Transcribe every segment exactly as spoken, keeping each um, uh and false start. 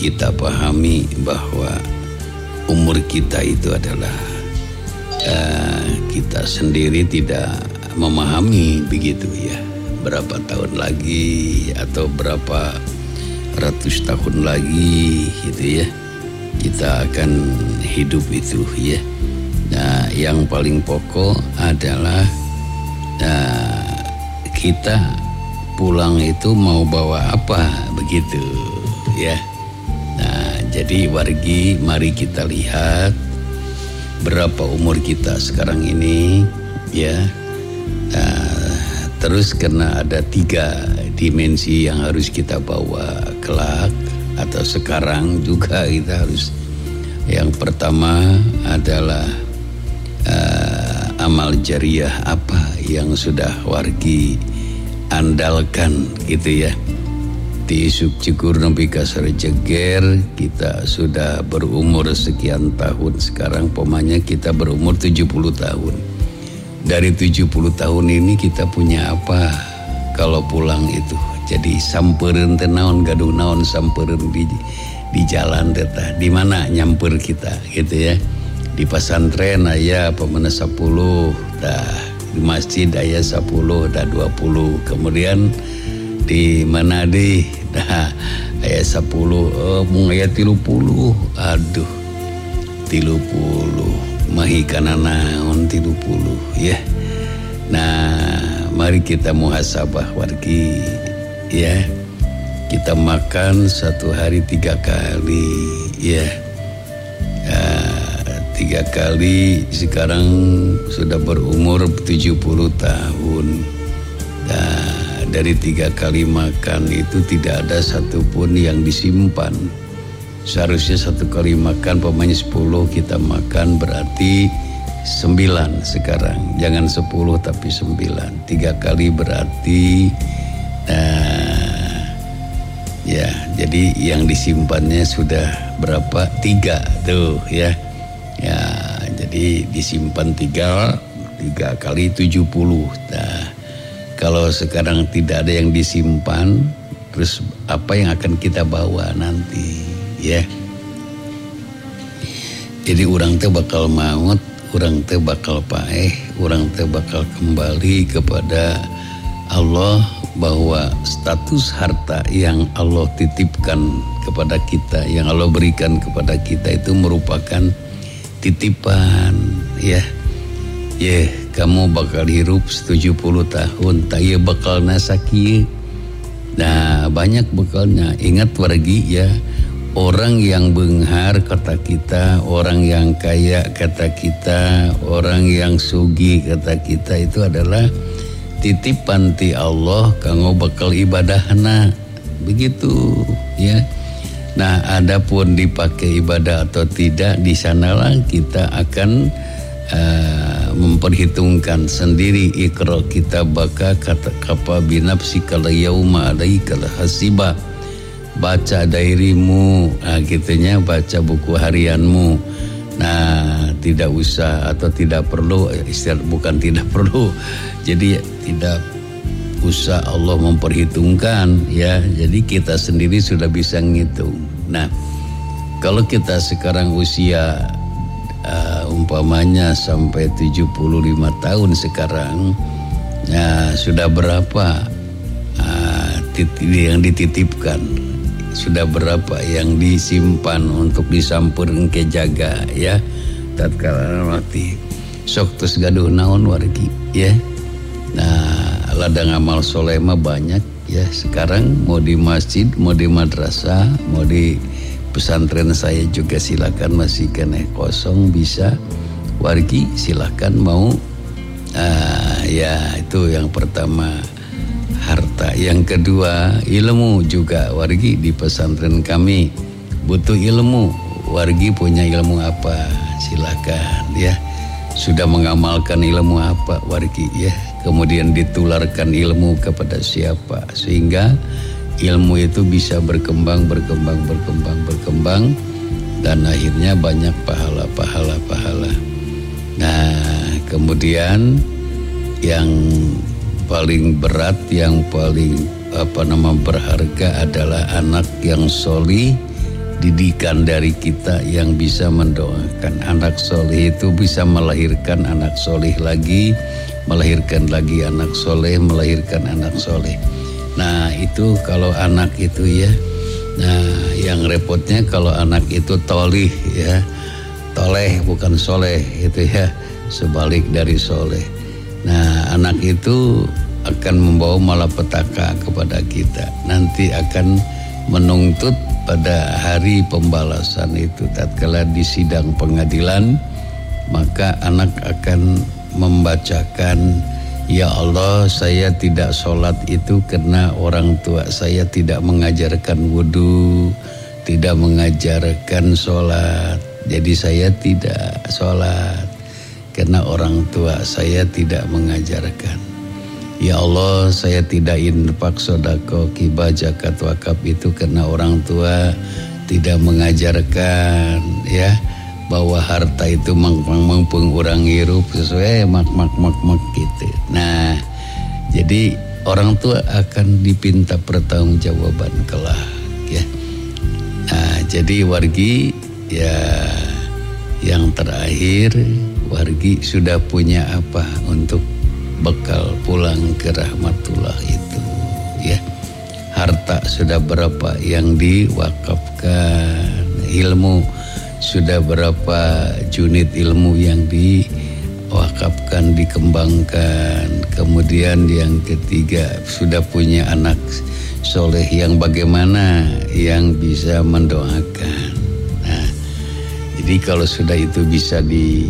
kita pahami bahwa umur kita itu adalah uh, kita sendiri tidak memahami begitu ya, berapa tahun lagi atau berapa ratus tahun lagi gitu ya kita akan hidup itu ya. Nah, yang paling pokok adalah uh, kita pulang itu mau bawa apa begitu ya. Nah, jadi wargi, mari kita lihat berapa umur kita sekarang ini ya. Nah, terus karena ada tiga dimensi yang harus kita bawa kelak atau sekarang juga kita harus. Yang pertama adalah uh, amal jariah apa yang sudah wargi andalkan gitu ya. Di Sukcikur Nabi Kasar Jeger kita sudah berumur sekian tahun. Sekarang pemanya kita berumur tujuh puluh tahun. Dari tujuh puluh tahun ini kita punya apa kalau pulang itu? Jadi sampereun teh naon, gaduh naon sampereun di di jalan teh tah. Di mana nyamper kita gitu ya. Di pesantren aya pemana sepuluh, dah di masjid aya sepuluh, dah dua puluh. Kemudian di mana di dah aya sepuluh, oh mung aya tilu puluh. Aduh. tilu puluh mahikana naon tilu puluh ya. Nah, mari kita muhasabah wargi ya. Kita makan satu hari tiga kali ya. Uh, tiga kali sekarang sudah berumur tujuh puluh tahun. Nah, dari tiga kali makan itu tidak ada satupun yang disimpan. Seharusnya satu kali makan pemanya sepuluh kita makan berarti sembilan sekarang. Jangan sepuluh tapi sembilan. Tiga kali berarti nah, ya jadi yang disimpannya sudah berapa? Tiga tuh ya. Ya jadi disimpan tiga, tiga kali tujuh puluh. Nah kalau sekarang tidak ada yang disimpan, terus apa yang akan kita bawa nanti? Ya, jadi orang teh bakal maut, orang teh bakal paeh, orang teh bakal kembali kepada Allah, bahwa status harta yang Allah titipkan kepada kita, yang Allah berikan kepada kita itu merupakan titipan ya. Ya, kamu bakal hirup tujuh puluh tahun, tak ya bakal nasaki. Nah, banyak bekalnya. Ingat wargi ya. Orang yang benghar kata kita, orang yang kaya kata kita, orang yang sugi kata kita itu adalah titipan ti Allah kanggo bakal ibadahna begitu ya. Nah, adapun dipakai ibadah atau tidak, di sanalah kita akan uh, memperhitungkan sendiri. Iqra kitabaka kata kapa binafsika yauma alaika hasiba. Baca dairimu, nah gitunya, baca buku harianmu. Nah, tidak usah atau tidak perlu, istilah bukan tidak perlu. Jadi tidak usah Allah memperhitungkan ya. Jadi kita sendiri sudah bisa ngitung. Nah, kalau kita sekarang usia uh, umpamanya sampai tujuh puluh lima tahun sekarang, nah sudah berapa uh, yang dititipkan? Sudah berapa yang disimpan untuk disampeurkeun ke jaga ya tatkala mati. Sok tos gaduh naon wargi ya. Nah, ladang amal soleh mah banyak ya sekarang, mau di masjid, mau di madrasah, mau di pesantren saya juga silakan, masih kena kosong bisa wargi silakan mau. Ah, ya itu yang pertama harta. Yang kedua ilmu juga wargi. Di pesantren kami butuh ilmu. Wargi punya ilmu apa? Silakan ya. Sudah mengamalkan ilmu apa wargi ya. Kemudian ditularkan ilmu kepada siapa sehingga ilmu itu bisa berkembang berkembang berkembang berkembang dan akhirnya banyak pahala-pahala pahala. Nah, kemudian yang paling berat, yang paling apa nama berharga adalah anak yang solih didikan dari kita yang bisa mendoakan. Anak soleh itu bisa melahirkan anak soleh lagi, melahirkan lagi anak soleh, melahirkan anak soleh. Nah itu kalau anak itu ya. Nah yang repotnya kalau anak itu tolih ya, toleh bukan soleh itu ya, sebalik dari soleh. Nah anak itu akan membawa malapetaka kepada kita. Nanti akan menuntut pada hari pembalasan itu. Tatkala di sidang pengadilan, maka anak akan membacakan, ya Allah saya tidak sholat itu karena orang tua saya tidak mengajarkan wudhu, tidak mengajarkan sholat. Jadi saya tidak sholat karena orang tua saya tidak mengajarkan. Ya Allah saya tidak infak sodako kibah zakat wakaf itu karena orang tua tidak mengajarkan ya bahwa harta itu mengpeng orang hirup sesuai mak mak mak mak gitu. Nah jadi orang tua akan dipinta pertanggungjawaban kelak ya. Nah jadi wargi ya yang terakhir, wargi sudah punya apa untuk bekal pulang ke rahmatullah itu ya. Harta sudah berapa yang diwakafkan, ilmu sudah berapa unit ilmu yang diwakafkan, dikembangkan. Kemudian yang ketiga sudah punya anak soleh yang bagaimana, yang bisa mendoakan. Nah jadi kalau sudah itu bisa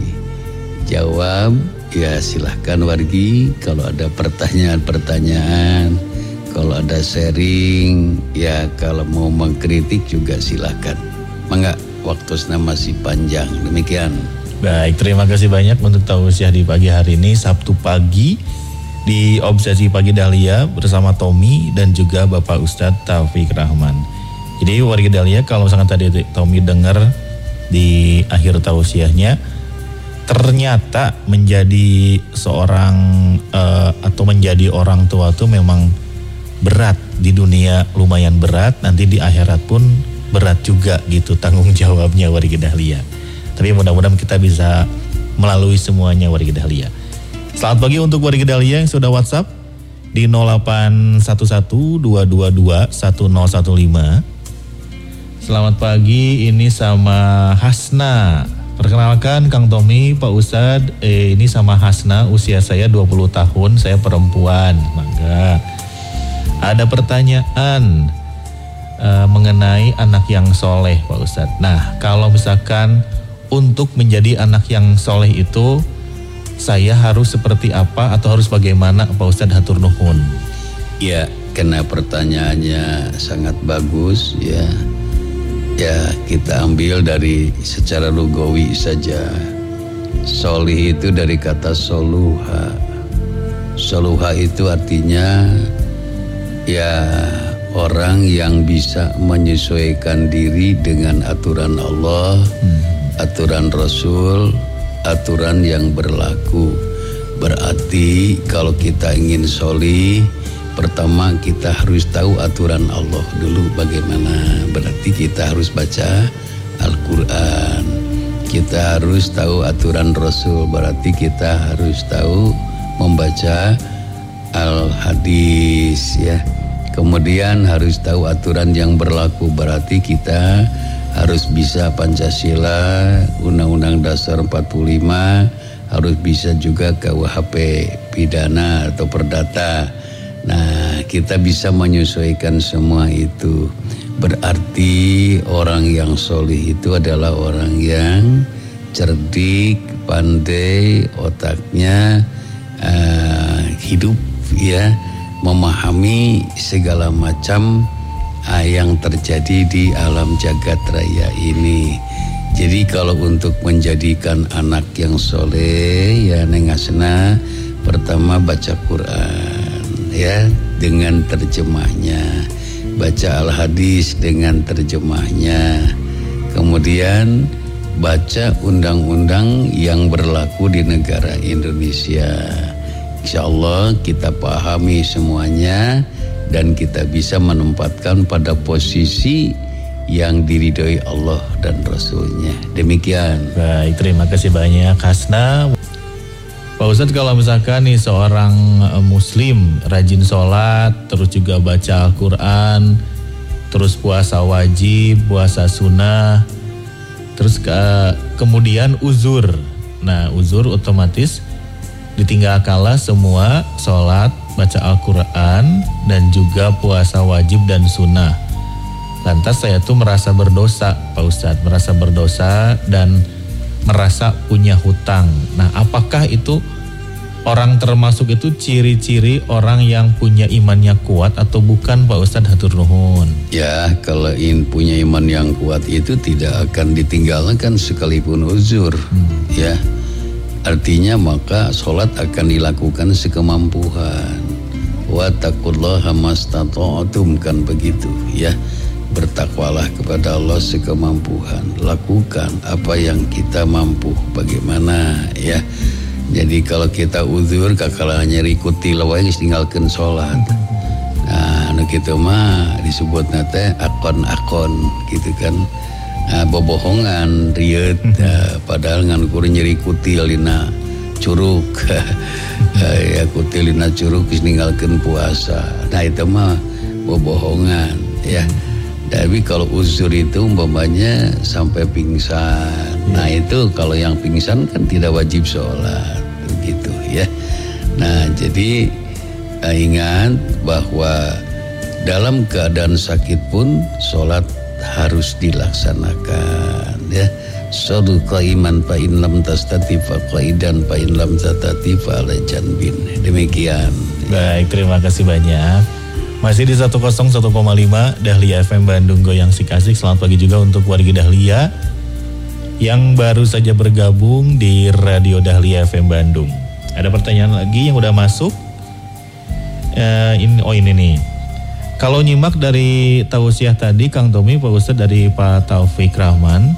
dijawab, ya silahkan wargi. Kalau ada pertanyaan-pertanyaan, kalau ada sharing, ya kalau mau mengkritik juga silahkan. Mangga, waktu masih panjang. Demikian. Baik, terima kasih banyak untuk tausiah di pagi hari ini, Sabtu pagi di Obsesi Pagi Dahlia bersama Tommy dan juga Bapak Ustadz Taufik Rahman. Jadi warga Dahlia, kalau misalkan tadi Tommy dengar di akhir tausiahnya, ternyata menjadi seorang uh, atau menjadi orang tua itu memang berat. Di dunia lumayan berat, nanti di akhirat pun berat juga gitu tanggung jawabnya warga Dahlia. Tapi mudah-mudahan kita bisa melalui semuanya warga Dahlia. Selamat pagi untuk warga Dahlia yang sudah WhatsApp di nol delapan satu satu dua dua dua satu nol satu lima. Selamat pagi, ini sama Hasna. Perkenalkan Kang Tommy, Pak Ustadz, eh, ini sama Hasna, usia saya dua puluh tahun, saya perempuan. Maka ada pertanyaan uh, mengenai anak yang soleh Pak Ustadz. Nah kalau misalkan untuk menjadi anak yang soleh itu, saya harus seperti apa atau harus bagaimana Pak Ustadz? Hatur nuhun. Ya, karena pertanyaannya sangat bagus ya. Ya kita ambil dari secara lugawi saja. Solih itu dari kata soluha. Soluha itu artinya ya orang yang bisa menyesuaikan diri dengan aturan Allah, hmm. aturan Rasul, aturan yang berlaku. Berarti kalau kita ingin solih, pertama kita harus tahu aturan Allah dulu bagaimana. Berarti kita harus baca Al-Quran. Kita harus tahu aturan Rasul. Berarti kita harus tahu membaca Al-Hadis ya. Kemudian harus tahu aturan yang berlaku. Berarti kita harus bisa Pancasila, Undang-Undang Dasar empat puluh lima. Harus bisa juga K U H P pidana atau perdata. Nah kita bisa menyesuaikan semua itu. Berarti orang yang solih itu adalah orang yang cerdik, pandai, otaknya uh, hidup ya, memahami segala macam uh, yang terjadi di alam jagat raya ini. Jadi kalau untuk menjadikan anak yang soleh ya Neng Asna, pertama baca Quran ya dengan terjemahnya, baca Al-Hadis dengan terjemahnya, kemudian baca undang-undang yang berlaku di negara Indonesia. Insya Allah kita pahami semuanya dan kita bisa menempatkan pada posisi yang diridhoi Allah dan Rasulnya. Demikian. Baik, terima kasih banyak Hasna. Pak Ustadz, kalau misalkan nih seorang muslim rajin sholat, terus juga baca Al-Quran, terus puasa wajib, puasa sunnah, terus ke, kemudian uzur. Nah, uzur otomatis ditinggal kala semua sholat, baca Al-Quran, dan juga puasa wajib dan sunnah. Lantas saya tuh merasa berdosa, Pak Ustadz, merasa berdosa dan merasa punya hutang. Nah, apakah itu orang termasuk itu ciri-ciri orang yang punya imannya kuat atau bukan, Pak Ustadz? Hatur nuhun. Ya, kalau in punya iman yang kuat itu tidak akan ditinggalkan sekalipun uzur. Hmm. Ya, artinya maka sholat akan dilakukan sekemampuan. Wa taqullaha mastata'tum, kan begitu ya. Bertakwalah kepada Allah sekemampuan. Lakukan apa yang kita mampu. Bagaimana ya. Jadi kalau kita uzur kakala nyeri kutil wae geus tinggalkeun salat. Nah, anu kitu mah disebutna teh akon-akon gitu kan. Nah, bobohongan, rieut, nah, padahal ngan kuring nyeri kutil dina curug. Ya kutil dina curug geus ninggalkeun puasa. Nah, itu mah bobohongan ya. Tapi kalau uzur itu umpamanya sampai pingsan. Nah itu kalau yang pingsan kan tidak wajib sholat, begitu ya. Nah jadi ingat bahwa dalam keadaan sakit pun sholat harus dilaksanakan ya. Shadu qaiman fa in lam tastati fa qaidan fa in lam tatati fa ala janbin. Demikian. Baik, terima kasih banyak. Masih di seratus satu koma lima Dahlia F M Bandung Goyang Sikasik. Selamat pagi juga untuk warga Dahlia yang baru saja bergabung di Radio Dahlia F M Bandung. Ada pertanyaan lagi yang udah masuk. Uh, ini, oh ini nih. Kalau nyimak dari tausiah tadi Kang Tommy, Pak Ustadz, dari Pak Taufik Rahman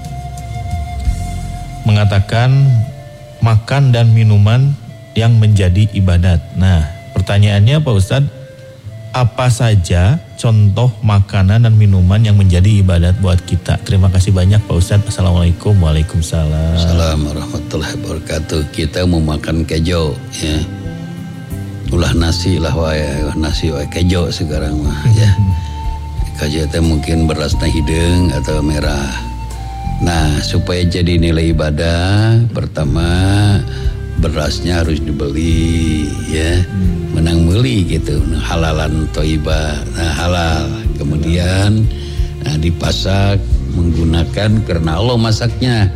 mengatakan makan dan minuman yang menjadi ibadat. Nah, pertanyaannya Pak Ustadz, apa saja contoh makanan dan minuman yang menjadi ibadat buat kita? Terima kasih banyak Pak Ustadz. Assalamualaikum. Waalaikumsalam. Assalamualaikum warahmatullahi wabarakatuh. Kita mau makan kejo ya. Ulah nasi lah wae, nasi wae kejo sekarang mah ya. Kejo itu mungkin berasna hidung atau merah. Nah, supaya jadi nilai ibadah, pertama berasnya harus dibeli ya. Menang beli gitu, halalan toibah, nah halal. Kemudian nah, dipasak menggunakan karena Allah masaknya.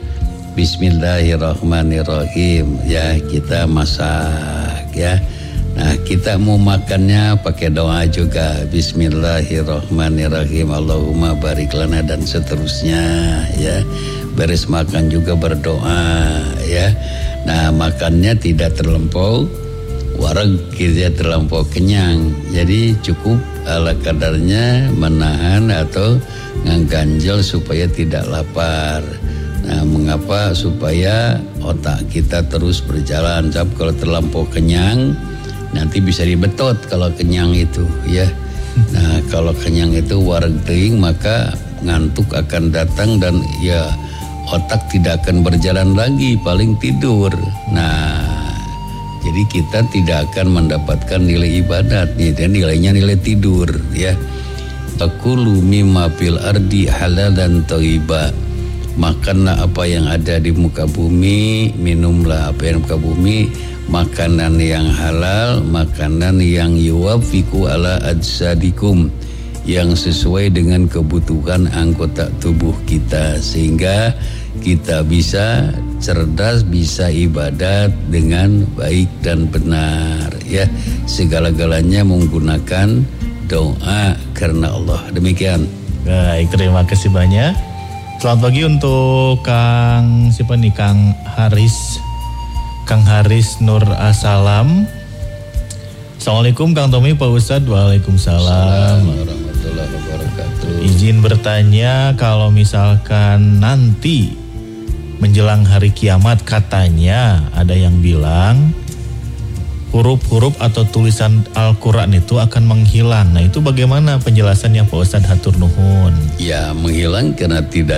Bismillahirrahmanirrahim ya, kita masak ya. Nah kita mau makannya pakai doa juga. Bismillahirrahmanirrahim, Allahumma barik lana, dan seterusnya ya. Beres makan juga berdoa ya. Nah makannya tidak terlampau wareg kita terlampau kenyang, jadi cukup ala kadarnya menahan atau ngganjel supaya tidak lapar. Nah mengapa? Supaya otak kita terus berjalan. Sebab kalau terlampau kenyang nanti bisa dibetot kalau kenyang itu ya. Nah kalau kenyang itu wareg teuing, maka ngantuk akan datang dan ya otak tidak akan berjalan lagi, paling tidur. Nah jadi kita tidak akan mendapatkan nilai ibadat nih, dan nilainya nilai tidur ya. Takulu mimma fil ardi halalan thayyiba. Makanlah apa yang ada di muka bumi, minumlah apa yang di muka bumi, makanan yang halal, makanan yang yuwafiqu ala ajsadikum, yang sesuai dengan kebutuhan anggota tubuh kita, sehingga kita bisa cerdas, bisa ibadat dengan baik dan benar ya. Segala-galanya menggunakan doa karena Allah. Demikian. Baik, terima kasih banyak. Selamat pagi untuk Kang siapa nih, Kang Haris Kang Haris Nur Asalam. Assalamualaikum Kang Tommy, Pak Ustadz. Waalaikumsalam. Warahmatullahi wabarakatuh. Izin bertanya, kalau misalkan nanti menjelang hari kiamat katanya ada yang bilang huruf-huruf atau tulisan Al-Quran itu akan menghilang. Nah itu bagaimana penjelasannya Pak Ustadz? Hatur nuhun. Ya menghilang karena tidak